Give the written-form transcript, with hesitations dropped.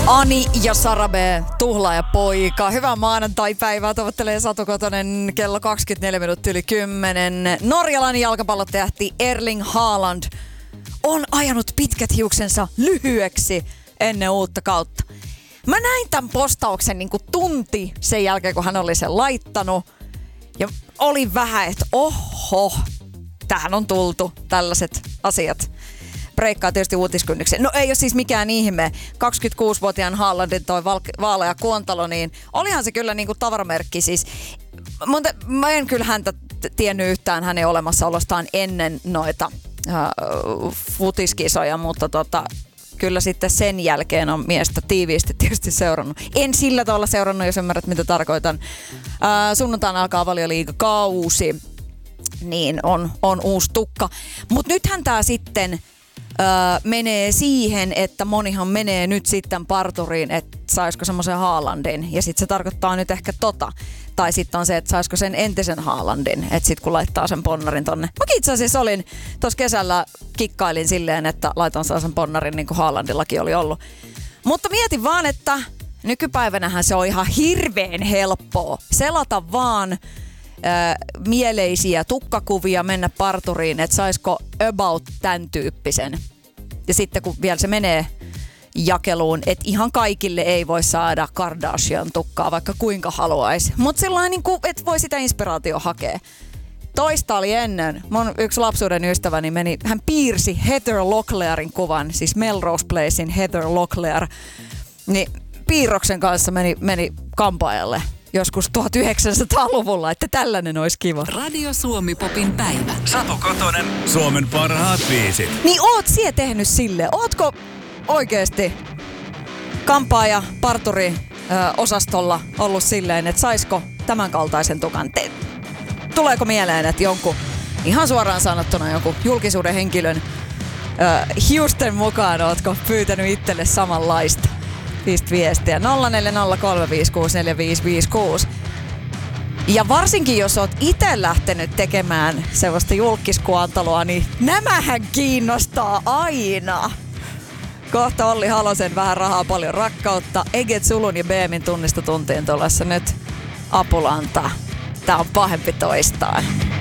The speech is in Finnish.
Ani ja Sarabe, tuhlaaja poika. Hyvää maanantai-päivää. Tavoittelee Satu Kotonen kello 24 minuuttia yli 10. Norjalainen jalkapallotähti Erling Haaland on ajanut pitkät hiuksensa lyhyeksi ennen uutta kautta. Mä näin tämän postauksen niin kuin tunti sen jälkeen, kun hän oli sen laittanut. Ja oli vähän, että oho, tähän on tultu tällaiset asiat. Breikkaa tietysti uutiskynnyksen. No ei ole siis mikään ihme. 26-vuotiaan Haalandin toi vaalea kuontalo, niin olihan se kyllä niinku tavaramerkki. Siis, mä en kyllä häntä tiennyt yhtään hänen olemassaolostaan ennen noita futiskisoja, mutta kyllä sitten sen jälkeen on miestä tiiviisti tietysti seurannut. En sillä tavalla seurannut, jos ymmärrät mitä tarkoitan. Sunnuntaina alkaa Valioliigakausi, niin on uusi tukka. Mutta nythän tää sitten menee siihen, että monihan menee nyt sitten parturiin, että saisiko semmoisen Haalandin. Ja sitten se tarkoittaa nyt ehkä Tai sitten on se, että saisiko sen entisen Haalandin, että sitten kun laittaa sen ponnarin tonne. Mäkin itse asiassa olin tuossa kesällä, kikkailin silleen, että laitan sen ponnarin niin kuin Haalandillakin oli ollut. Mutta mietin vaan, että nykypäivänähän se on ihan hirveän helppoa. Selata vaan mieleisiä tukkakuvia mennä parturiin, että saisiko about tämän tyyppisen. Ja sitten kun vielä se menee jakeluun, että ihan kaikille ei voi saada Kardashian tukkaa, vaikka kuinka haluaisi. Mutta sellainen, niin kuin, että voi sitä inspiraatio hakea. Toista oli ennen. Mun yksi lapsuuden ystäväni hän piirsi Heather Locklearin kuvan, siis Melrose Placein Heather Locklear. Niin piirroksen kanssa meni kampaajalle joskus 1900-luvulla, että tällainen olisi kiva. Radio Suomi Popin päivä. Satu Kotonen, Suomen parhaat biisit. Niin oot sie tehnyt sille? Ootko oikeesti kampaaja parturi osastolla ollut silleen, että saisiko tämän kaltaisen tukan? Tuleeko mieleen, että jonkun ihan suoraan sanottuna jonkun julkisuuden henkilön hiusten mukaan ootko pyytänyt itselle samanlaista? Pistä viestiä 0403564556. Ja varsinkin jos oot itse lähtenyt tekemään sellaista julkiskuantelua, niin nämähän kiinnostaa aina. Kohta Olli Halosen Vähän rahaa paljon rakkautta. Eget Sulun ja Beemin tunnistotuntiin tulossa nyt Apulanta. Tää on pahempi toistaan.